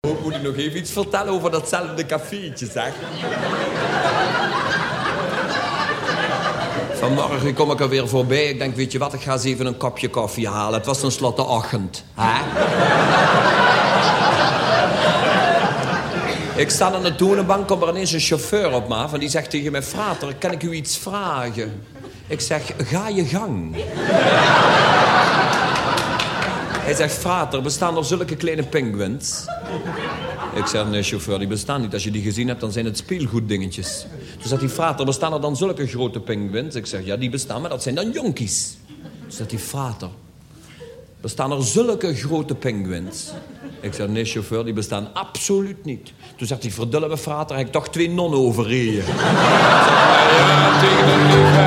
Moet ik nog even iets vertellen over datzelfde cafeetje, zeg? Vanmorgen kom ik er weer voorbij. Ik denk, weet je wat, ik ga eens even een kopje koffie halen. Het was tenslotte ochtend. Hè? Ik sta aan de toonbank, komt er ineens een chauffeur op me af... en die zegt tegen mij, frater, kan ik u iets vragen? Ik zeg, ga je gang. Hij zegt, frater, bestaan er zulke kleine penguins? Ik zeg, nee, chauffeur, die bestaan niet. Als je die gezien hebt, dan zijn het speelgoeddingetjes. Toen zegt hij, frater, bestaan er dan zulke grote penguins? Ik zeg, ja, die bestaan, maar dat zijn dan jonkies. Toen zegt hij, frater, bestaan er zulke grote penguins? Ik zeg, nee, chauffeur, die bestaan absoluut niet. Toen zegt hij, verdulle me, frater, heb ik toch 2 nonnen overreden. Ik zeg, ja, tegen een